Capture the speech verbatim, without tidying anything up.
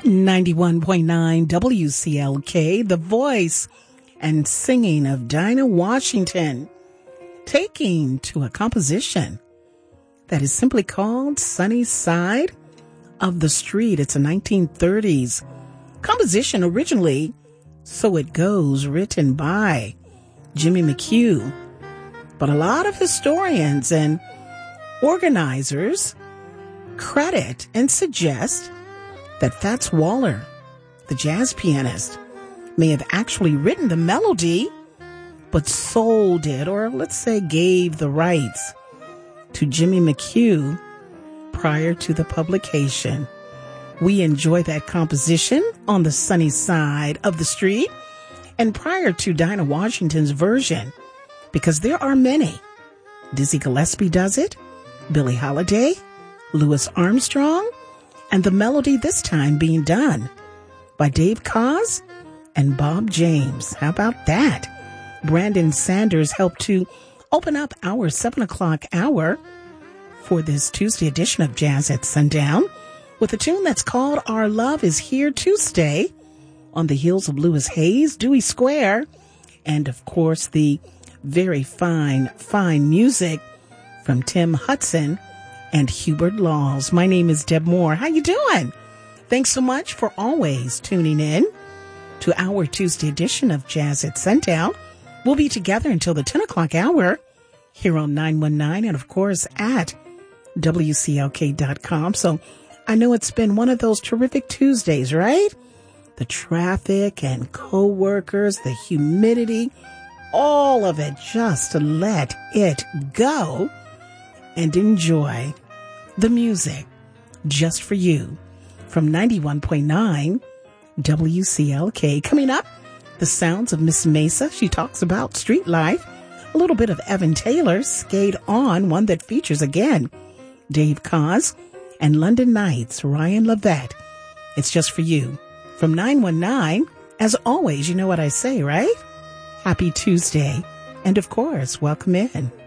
ninety-one point nine W C L K, the voice and singing of Dinah Washington, taking to a composition that is simply called Sunny Side of the Street. It's a nineteen thirties composition, originally So It Goes, written by Jimmy McHugh. But a lot of historians and organizers credit and suggest that Fats Waller, the jazz pianist, may have actually written the melody, but sold it, or let's say gave the rights to Jimmy McHugh prior to the publication. We enjoy that composition on the Sunny Side of the Street, and prior to Dinah Washington's version, because there are many. Dizzy Gillespie does it, Billie Holiday, Louis Armstrong, and the melody this time being done by Dave Koz and Bob James. How about that? Brandon Sanders helped to open up our seven o'clock hour for this Tuesday edition of Jazz at Sundown with a tune that's called Our Love Is Here to Stay, on the heels of Louis Hayes, Dewey Square, and of course the very fine, fine music from Tim Hudson and Hubert Laws. My name is Deb Moore. How you doing? Thanks so much for always tuning in to our Tuesday edition of Jazz at Sundown. We'll be together until the ten o'clock hour here on nine one nine and, of course, at W C L K dot com. So I know it's been one of those terrific Tuesdays, right? The traffic and co-workers, the humidity, all of it, just to let it go and enjoy the music just for you from ninety-one point nine W C L K. Coming up, the sounds of Miss Mesa. She talks about street life. A little bit of Evan Taylor, Skate On, one that features again Dave Koz, and London Nights, Ryan Levette. It's just for you from nine one nine. As always, you know what I say, right? Happy Tuesday. And of course, welcome in.